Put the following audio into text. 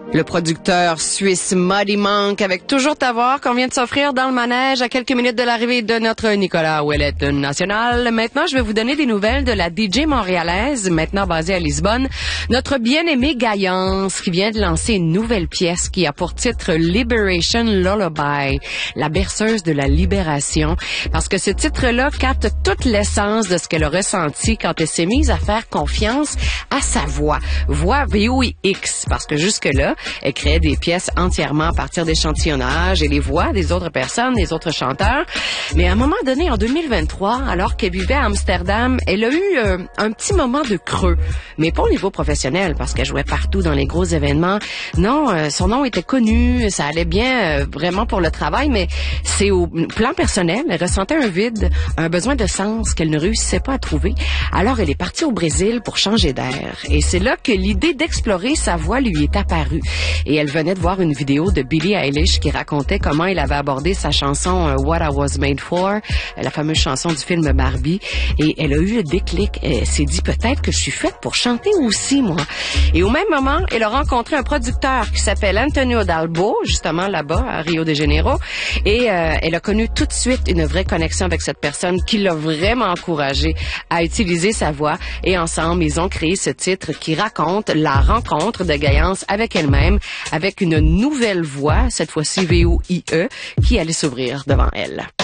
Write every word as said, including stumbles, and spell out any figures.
Le producteur suisse Muddy Monk avec Toujours t'avoir qu'on vient de s'offrir dans le manège à quelques minutes de l'arrivée de notre Nicolas Ouellette national. Maintenant, je vais vous donner des nouvelles de la D J montréalaise, maintenant basée à Lisbonne, notre bien-aimée Gaillance, qui vient de lancer une nouvelle pièce qui a pour titre Liberation Lullaby, la berceuse de la libération, parce que ce titre-là capte toute l'essence de ce qu'elle a ressenti quand elle s'est mise à faire confiance à sa voix, voix V O I X, parce que jusque-là, elle créait des pièces entièrement à partir d'échantillonnage et les voix des autres personnes, des autres chanteurs. Mais à un moment donné, en deux mille vingt-trois, alors qu'elle vivait à Amsterdam, elle a eu euh, un petit moment de creux. Mais pas au niveau professionnel, parce qu'elle jouait partout dans les gros événements. Non, euh, son nom était connu, ça allait bien euh, vraiment pour le travail, mais c'est au plan personnel, elle ressentait un vide, un besoin de sens qu'elle ne réussissait pas à trouver. Alors elle est partie au Brésil pour changer d'air. Et c'est là que l'idée d'explorer sa voix lui est apparue. Et elle venait de voir une vidéo de Billie Eilish qui racontait comment elle avait abordé sa chanson euh, What I Was Made For, la fameuse chanson du film Barbie. Et elle a eu le déclic. Elle s'est dit peut-être que je suis faite pour chanter aussi, moi. Et au même moment, elle a rencontré un producteur qui s'appelle Antonio Dalbo, justement là-bas à Rio de Janeiro. Et euh, elle a connu tout de suite une vraie connexion avec cette personne qui l'a vraiment encouragée à utiliser sa voix. Et ensemble, ils ont créé ce titre qui raconte la rencontre de Gaillance avec elle-même, avec une nouvelle voix, cette fois-ci V O I E, qui allait s'ouvrir devant elle.